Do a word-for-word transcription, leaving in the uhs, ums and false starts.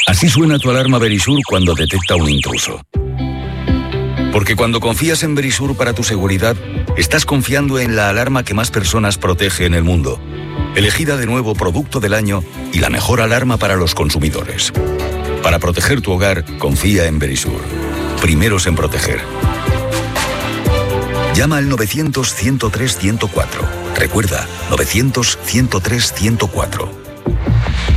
Así suena tu alarma Verisur cuando detecta un intruso. Porque cuando confías en Verisur para tu seguridad, estás confiando en la alarma que más personas protege en el mundo. Elegida de nuevo Producto del Año y la mejor alarma para los consumidores. Para proteger tu hogar, confía en Verisur. Primeros en proteger. Llama al novecientos, ciento tres, ciento cuatro. Recuerda, novecientos, ciento tres, ciento cuatro.